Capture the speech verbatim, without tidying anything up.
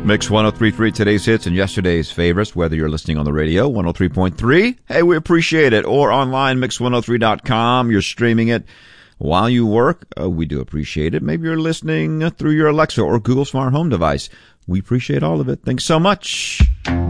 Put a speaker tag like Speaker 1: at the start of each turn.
Speaker 1: Mix one oh three point three, today's hits and yesterday's favorites, whether you're listening on the radio, one oh three point three. Hey, we appreciate it. Or online, mix one oh three dot com. You're streaming it while you work. Uh, we do appreciate it. Maybe you're listening through your Alexa or Google Smart Home device. We appreciate all of it. Thanks so much.